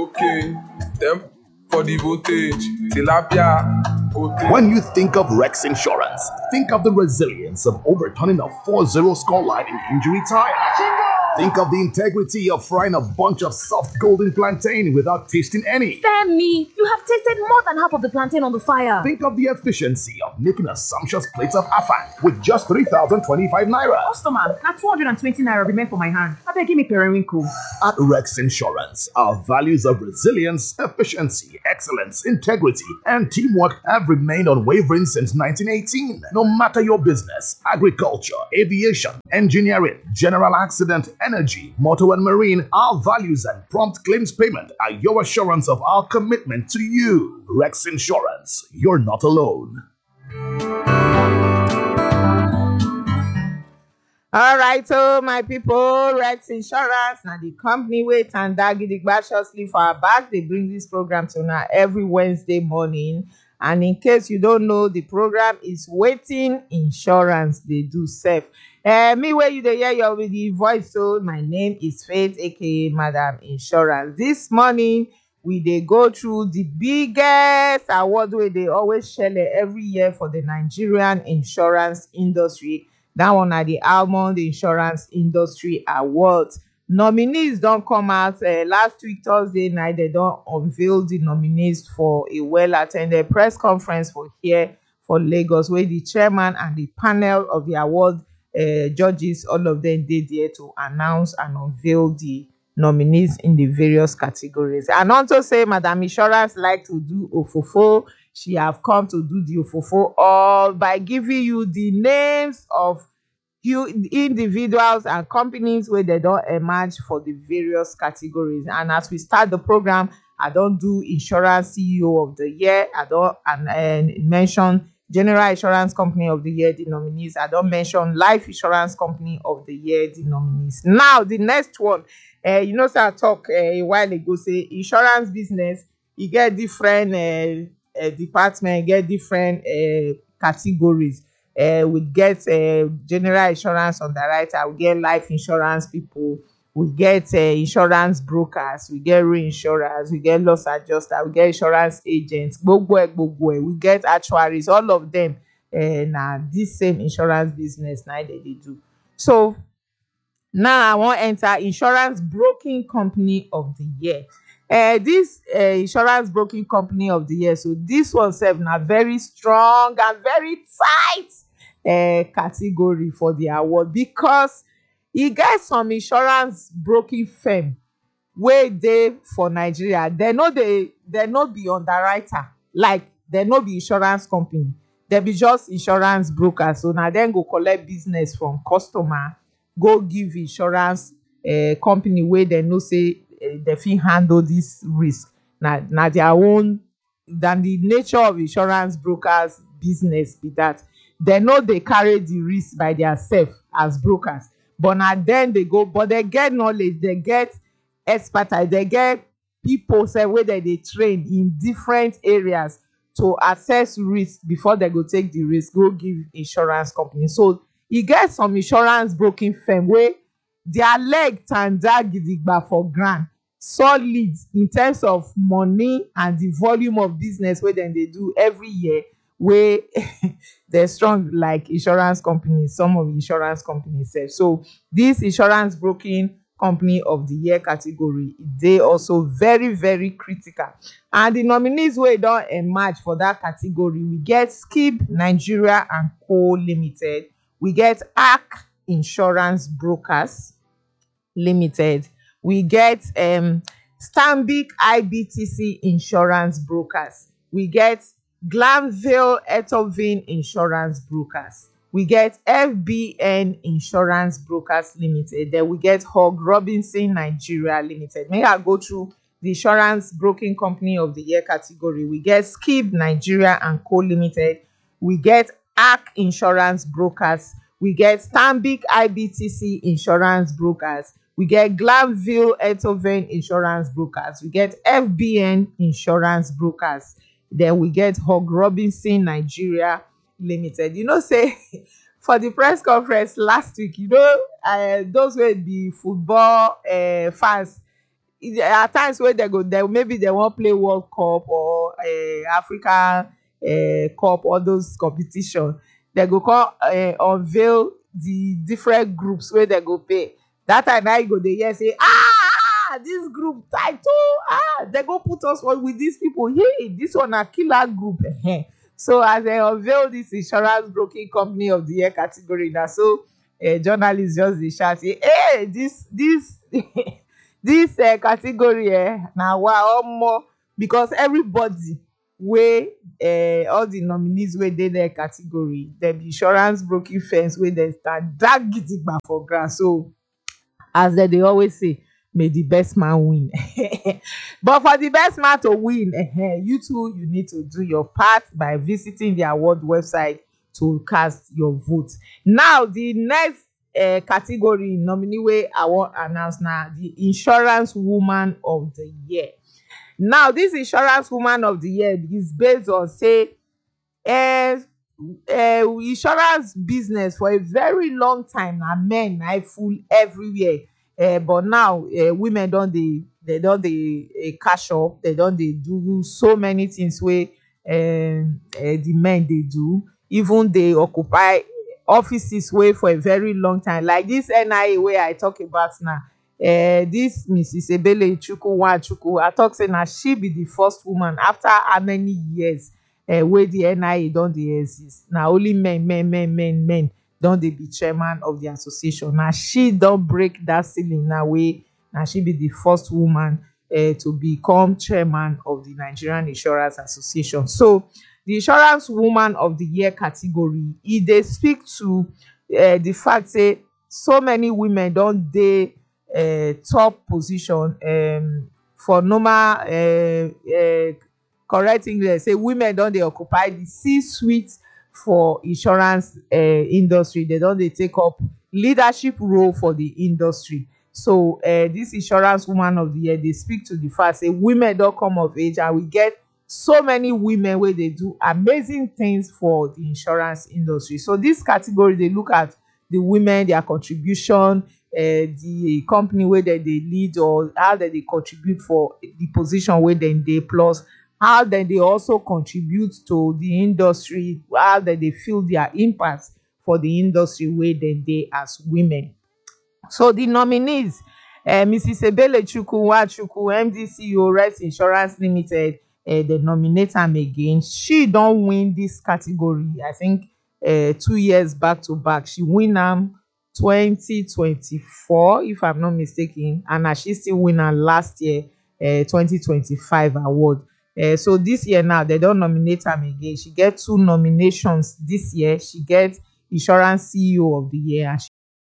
Okay, them for the voltage, tilapia, okay. When you think of Rex Insurance, think of the resilience of overturning a 4-0 scoreline in injury time. Think of the integrity of frying a bunch of soft golden plantain without tasting any. Femi, you have tasted more than half of the plantain on the fire. Think of the efficiency of making a sumptuous plate of afang with just 3,025 naira. Customer, na 220 naira remain for my hand. Abeg give me periwinkle. At Rex Insurance, our values of resilience, efficiency, excellence, integrity, and teamwork have remained unwavering since 1918. No matter your business, agriculture, aviation, engineering, general accident, energy, motor and marine, our values and prompt claims payment are your assurance of our commitment to you. Rex Insurance, you're not alone. All right, so my people, Rex Insurance, now the company wait and graciously for our back. They bring this program to now every Wednesday morning. And in case you don't know, the program is Waiting Insurance. They do safe. Me where you dey hear your with the voice, so my name is Faith, aka Madam Insurance. This morning we dey go through the biggest award where they always share every year for the Nigerian insurance industry. That one are the Almond Insurance Industry Awards. Nominees don't come out last week Thursday night. They don't unveil the nominees for a well-attended press conference for here for Lagos, where the chairman and the panel of the award judges, all of them did there to announce and unveil the nominees in the various categories. And also say Madam Insurance like to do ofofo. She have come to do the ofofo all by giving you the names of few individuals and companies where they don't emerge for the various categories. And as we start the program, I don't do insurance CEO of the year. I don't mention General Insurance Company of the Year, the nominees. I don't mention Life Insurance Company of the Year, the nominees. Now, the next one, you know, so I talk a while ago, say insurance business, you get different department, you get different categories. We get general insurance underwriter, we get life insurance people, we get insurance brokers, we get reinsurers, we get loss adjuster, we get insurance agents, gbogbo, we get actuaries, all of them na this same insurance business na they do. So now I wan enter insurance broking company of the year. This insurance broking company of the year, so this one sef na very strong and very tight category for the award, because e get some insurance broking firm wey dey for Nigeria. They no be underwriter, like they no be insurance company, they be just insurance broker. So na dem go collect business from customer, go give insurance company wey they know say they fit handle this risk. Na their own, than the nature of insurance brokers business be that. They know they carry the risk by themselves as brokers, but now then they go, but they get knowledge, they get expertise, they get people say where they train in different areas to assess risk before they go take the risk, go give insurance company. So you get some insurance broking firm where their leg tanda gidigba for ground, solid in terms of money and the volume of business where then they do every year, where they're strong like insurance companies, some of insurance companies say. So this insurance broking company of the year category, they also very, very critical. And the nominees wey don emerge for that category, we get Skip Nigeria and Co Limited, we get Arc Insurance Brokers Limited, we get Stanbic IBTC Insurance Brokers, we get Glanville Etovin Insurance Brokers, we get FBN Insurance Brokers Limited, then we get Hog Robinson Nigeria Limited. May I go through the insurance broking company of the year category? We get Skip Nigeria and Co Limited, we get Arc Insurance Brokers, we get Stanbic IBTC Insurance Brokers, we get Glanville Etovin Insurance Brokers, we get FBN Insurance Brokers, then we get Hog Robinson Nigeria Limited. You know, say for the press conference last week, you know, those were the football fans, at times where maybe they won't play World Cup or African Cup, or those competition, they go come unveil the different groups where they go pay. That time now you go dey hear say, this group title, they go put us with these people. Hey, this one a killer group. So as they unveil this insurance broking company of the year category, now so journalists just dey shout say, hey, this this category now wow more, because everybody wey all the nominees wey dey their category, dem be insurance broking firms wey dem stand drag gidigba for ground. So as they always say, may the best man win. But for the best man to win, you too, you need to do your part by visiting the award website to cast your vote. Now, the next category nominee wey I wan announce now, the Insurance Woman of the Year. Now, this Insurance Woman of the Year is based on say insurance business for a very long time na men na full everywhere, but now women don dey cash up. They don dey do so many things wey the men dey do. Even dey occupy offices wey for a very long time, like this NIA wey I talk about now. This Mrs. Ebele Nwachukwu, I talk say na she be the first woman after how many years wey the NIA don dey exist. Na only men don dey be chairman of the association. Na she don break that ceiling now, wey na she be the first woman to become chairman of the Nigerian Insurance Association. So the Insurance Woman of the Year category, e dey speak to the fact say so many women don dey top position for normal correct English say women don dey occupy the C-suite for insurance industry. They don dey take up leadership role for the industry. So this Insurance Woman of the Year, they speak to the fact say women don come of age, and we get so many women wey dey do amazing things for the insurance industry. So this category, they look at the women, their contribution, the company wey dem dey lead, or how dem dey contribute for the position wey dem dey, plus how dem dey also contribute to the industry, how dem dey feel their impact for the industry wey dem dey as women. So the nominees, Mrs. Ebele Nwachukwu, MD CEO Rest Insurance Limited, they nominate am again. She don win this category, I think 2 years back to back. She win am 2024, if I'm not mistaken, and she still win am last year, 2025 award. So this year now, they don nominate am again. She get 2 nominations this year. She get Insurance CEO of the Year, and she